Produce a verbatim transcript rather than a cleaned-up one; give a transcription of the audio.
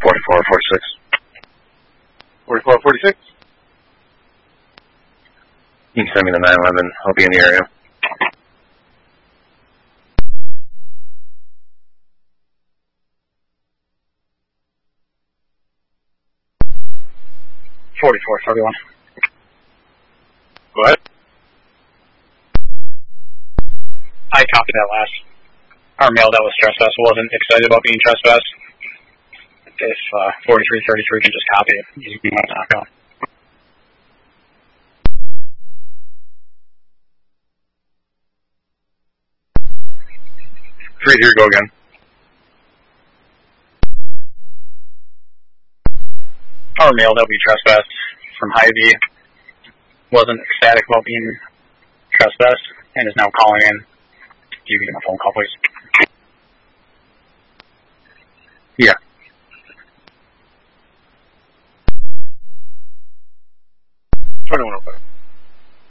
forty-four, forty-six. forty-four, forty-six. You can send me the nine eleven. I'll be in the area. forty-four, forty-one. Go ahead. I copied that last. Our male that was trespassed wasn't excited about being trespassed. If uh, forty-three thirty-three can just copy it, you can knock out. three three, go again. Our male that we trespassed from Hy-Vee wasn't ecstatic about being trespassed and is now calling in. You can give him a phone call, please. Yeah. twenty-one oh five.